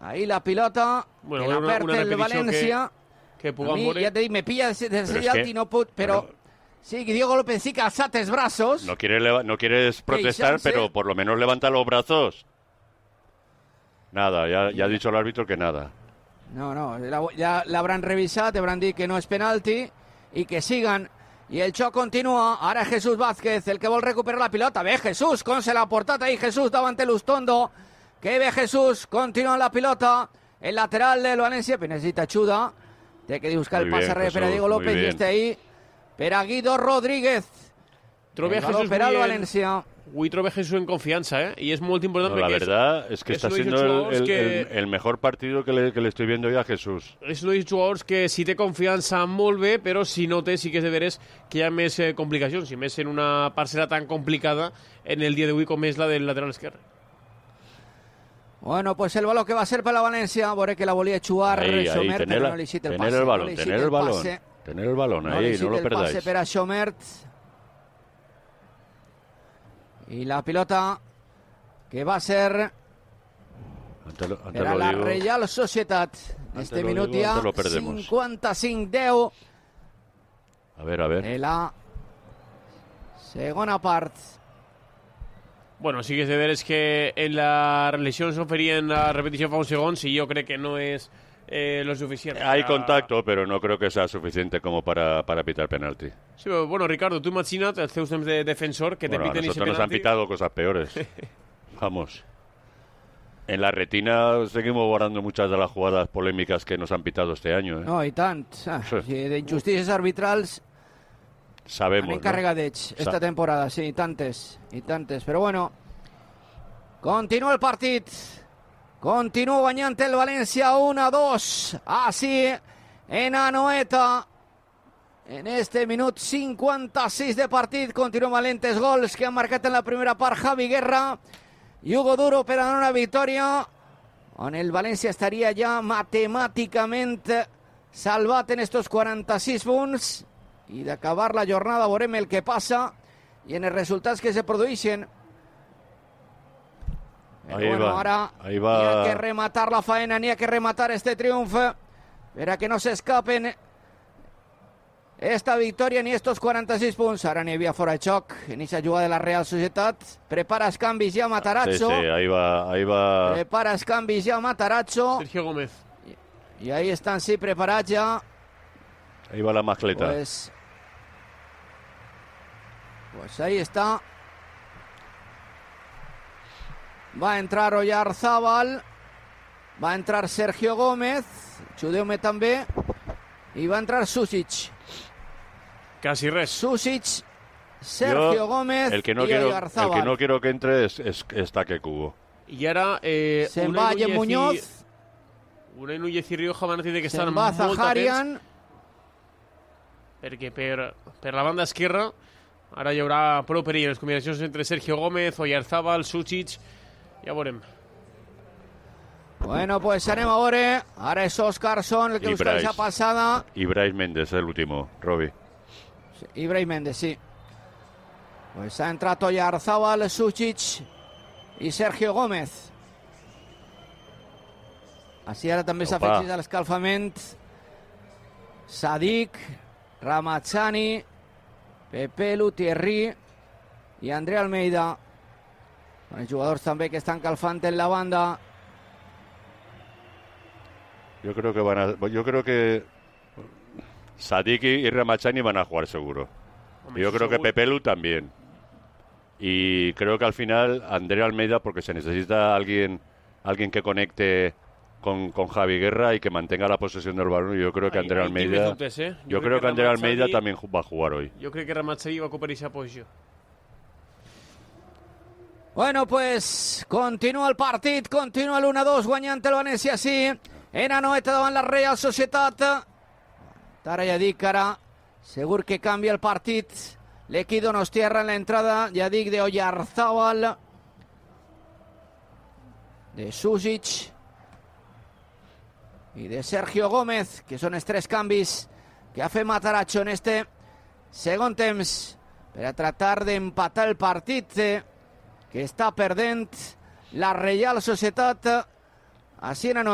Ahí la pilota. Bueno, que la perde el Valencia. Que a mí, ya te digo, me pilla desde alto y no puedo, pero sí, Diego López sí que alzates brazos. No quieres protestar, pero por lo menos levanta los brazos. Nada, ya ha dicho el árbitro que nada. No, ya la habrán revisado, te habrán dicho que no es penalti y que sigan. Y el xoc continua, ara Jesús Vázquez, el que vol recuperar la pilota. Ve Jesús, com se l'ha portat ahí Jesús davant l'Ustondo. Que ve Jesús, continua la pilota. El lateral del Valencia, pero necesita ayuda. Té que buscar el passe per a Diego López i este ahí per a Guido Rodríguez. Trobe Jesús per al València. Avui trobe Jesús en confianza, y es muy importante. La verdad es que está siendo el mejor partido que le estoy viendo ya a Jesús. És un dels jugadors que si té confiança molt bé, però si no té sí que és de veres que hi ha més complicacions, i més en una parcel·la tan complicada en el dia d'avui com és la del lateral esquerre. Bueno, pues el balón que va a ser para la Valencia, veure que la volia xuar Xomert, però no li cita el passe. Tener el balón ahí, no lo perdáis. Pase per a Xomert. Y la pilota que va a ser para la Real Sociedad. Este minut ya 55-10. A ver. En la segona part. Bueno, sí que és de veres que en la religió ens oferien la repetició fa un segons i jo crec que no és lo suficiente. Hay contacto, pero no creo que sea suficiente como para pitar penalti. Sí, pero bueno, Ricardo, tú imagina't els teus temps de defensor que te piten ese penalti. A nosotros nos han pitado cosas peores. Vamos. En la retina seguimos guardando muchas de las jugadas polémicas que nos han pitado este año. No, i tant. De injustícies arbitrals sabemos, han encarregadets esta temporada, sí, i tantes. Però bueno, continua el partit. Continúa guanyant el València 1-2. Así en Anoeta. En este minut 56 de partit continuen valentes gols que han marcat en la primera part Javi Guerra i Hugo Duro per a donar una victòria on el València estaria ja matemàticament salvat en estos 46 punts i d'acabar la jornada veurem el que passa i en els resultats que se produeixen. Ahora ahí va. Ni ha que rematar la faena, ni ha que rematar este triunfo para que no se escapen esta victòria ni estos 46 punts. Ara n'hi havia fora de xoc en aquesta jugada de la Real Societat. Prepara els canvis ja Matarazzo. Sí, ahí va. Prepara els canvis ja Matarazzo. Sergio Gómez. Y ahí están, sí, preparados ya. Ahí va la mascleta. Pues ahí está. Va a entrar Oyarzábal. Va a entrar Sergio Gómez. Chudeume també. I va a entrar Susic. Casi res. Susic, Sergio Gómez y Oyarzábal. El que no quiero que entre es Taque Cubo. I ara... Se'n va Guille Muñoz. Unai Núñez i Rioja van dir que estan molt atents. Perquè per la banda esquerra ara hi haurà prou perill. Les combinacions entre Sergio Gómez, Oyarzábal, Susic... Ja veurem. Bueno, pues anem a veure. Ara és Óscarson el que busca esa passada. Y Brais Méndez, el último, Robi. Sí, y Brais Méndez, sí. Pues ha entrat Oyarzábal, Susic i Sergio Gómez. Així ara també s'ha afegit a l'escalfament Sadik, Ramazzani, Pepe Lutierri i André Almeida. Els jugadors també que estan calfant en la banda. Yo creo que Sadik y Ramazzani van a jugar seguro. Yo creo que Pepe Lu también. Y creo que al final André Almeida, porque se necesita alguien que conecte con Javi Guerra y que mantenga la posesión del balón. Yo creo que André Almeida, yo creo que André Almeida también va a jugar hoy. Yo creo que Ramazzani va a ocupar esa posición. Bueno, pues continua el partit, continua l'1-2 guanyant el València, sí. En Anoeta davant la Real Societat. Ara ja dic, ara segur que canvia el partit. L'equip donostiarra en la entrada, ja dic, de Oyarzábal, de Susic i de Sergio Gómez, que són els tres canvis que ha fet Matarazzo en este segon temps per a tratar d'empatar el partit que està perdent la Real Societat. Així en Anoeta.